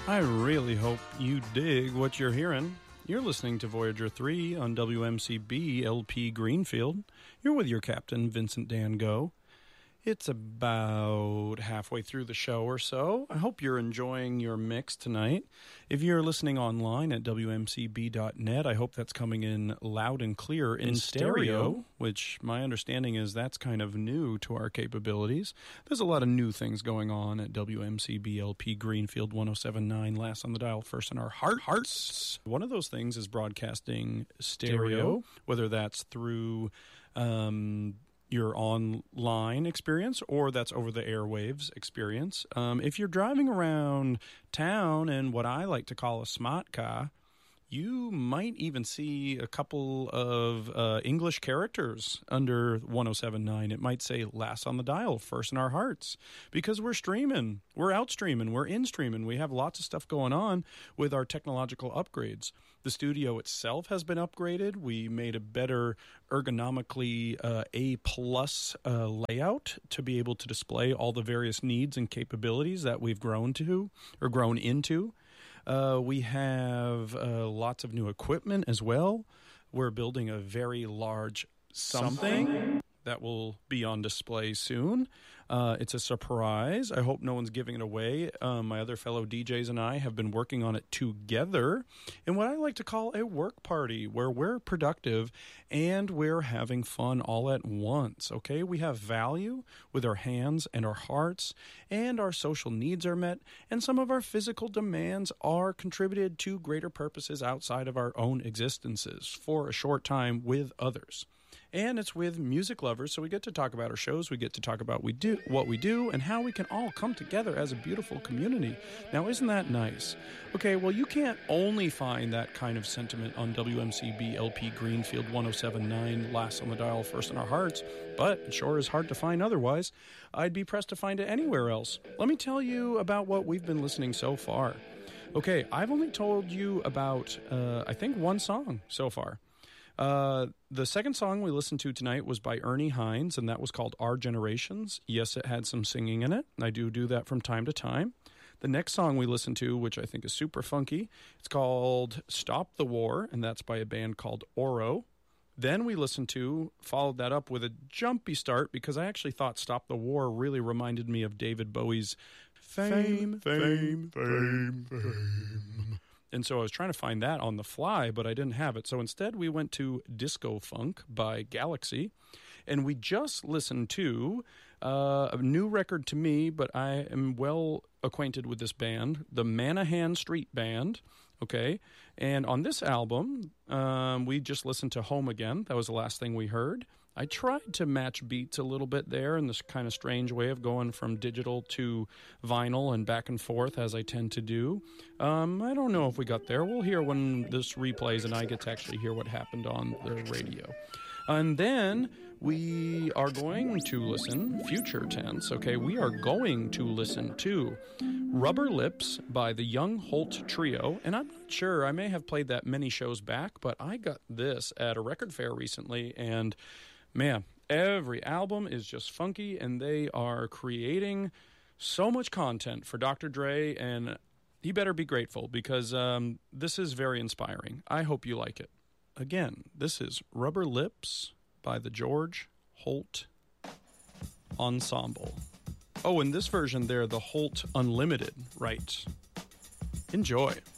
I really hope you dig what you're hearing. You're listening to Voyager 3 on WMCB LP Greenfield. You're with your captain, Vincent Dan Go. It's about halfway through the show or so. I hope you're enjoying your mix tonight. If you're listening online at WMCB.net, I hope that's coming in loud and clear in stereo, which my understanding is that's kind of new to our capabilities. There's a lot of new things going on at WMCB LP Greenfield 107.9, last on the dial, first in our hearts. One of those things is broadcasting stereo, whether that's through your online experience or that's over the airwaves experience. If you're driving around town in what I like to call a smart car, you might even see a couple of English characters under 107.9. It might say last on the dial, first in our hearts, because we're streaming, we're out streaming, we're in streaming. We have lots of stuff going on with our technological upgrades. The studio itself has been upgraded. We made a better ergonomically A+ layout to be able to display all the various needs and capabilities that we've grown into. We have lots of new equipment as well. We're building a very large something that will be on display soon. It's a surprise. I hope no one's giving it away. My other fellow DJs and I have been working on it together in what I like to call a work party, where we're productive and we're having fun all at once, okay? We have value with our hands and our hearts, and our social needs are met, and some of our physical demands are contributed to greater purposes outside of our own existences for a short time with others. And it's with music lovers, so we get to talk about our shows, we get to talk about what we do, and how we can all come together as a beautiful community. Now, isn't that nice? Okay, well, you can't only find that kind of sentiment on WMCB LP Greenfield 107.9, last on the dial, first in our hearts, but it sure is hard to find otherwise. I'd be pressed to find it anywhere else. Let me tell you about what we've been listening so far. Okay, I've only told you about, I think, one song so far. The second song we listened to tonight was by Ernie Hines, and that was called Our Generations. Yes, it had some singing in it. I do that from time to time. The next song we listened to, which I think is super funky, it's called Stop the War, and that's by a band called Oro. Then we followed that up with a jumpy start, because I actually thought Stop the War really reminded me of David Bowie's Fame. And so I was trying to find that on the fly, but I didn't have it. So instead, we went to Disco Funk by Galaxy. And we just listened to a new record to me, but I am well acquainted with this band, the Manahan Street Band. Okay. And on this album, we just listened to Home Again. That was the last thing we heard. I tried to match beats a little bit there in this kind of strange way of going from digital to vinyl and back and forth, as I tend to do. I don't know if we got there. We'll hear when this replays and I get to actually hear what happened on the radio. And then we are going to listen, future tense, okay, we are going to listen to Rubber Lips by the Young Holt Trio. And I'm not sure, I may have played that many shows back, but I got this at a record fair recently, and man, every album is just funky, and they are creating so much content for Dr. Dre, and he better be grateful, because this is very inspiring. I hope you like it. Again, this is Rubber Lips by the George Holt Ensemble. Oh, in this version, they're the Holt Unlimited, right? Enjoy.